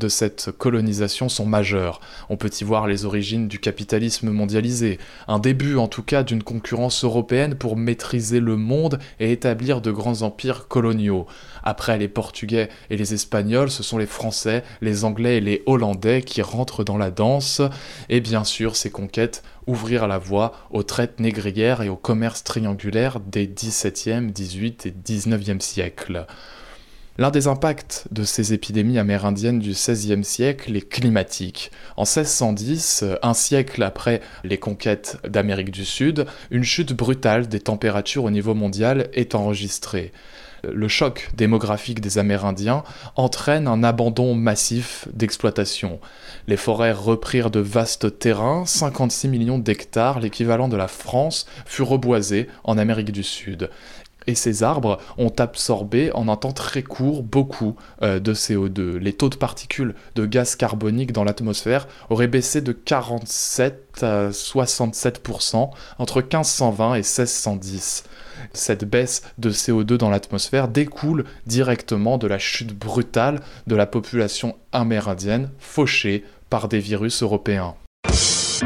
de cette colonisation sont majeures. On peut y voir les origines du capitalisme mondialisé, un début en tout cas d'une concurrence européenne pour maîtriser le monde et établir de grands empires coloniaux. Après les Portugais et les Espagnols, ce sont les Français, les Anglais et les Hollandais qui rentrent dans la danse, et bien sûr ces conquêtes ouvrirent la voie aux traites négrières et au commerce triangulaire des XVIIe, XVIIIe et XIXe siècles. L'un des impacts de ces épidémies amérindiennes du XVIe siècle est climatique. En 1610, un siècle après les conquêtes d'Amérique du Sud, une chute brutale des températures au niveau mondial est enregistrée. Le choc démographique des Amérindiens entraîne un abandon massif d'exploitation. Les forêts reprirent de vastes terrains, 56 millions d'hectares, l'équivalent de la France, furent reboisés en Amérique du Sud. Et ces arbres ont absorbé en un temps très court beaucoup de CO2. Les taux de particules de gaz carbonique dans l'atmosphère auraient baissé de 47 à 67% entre 1520 et 1610. Cette baisse de CO2 dans l'atmosphère découle directement de la chute brutale de la population amérindienne fauchée par des virus européens.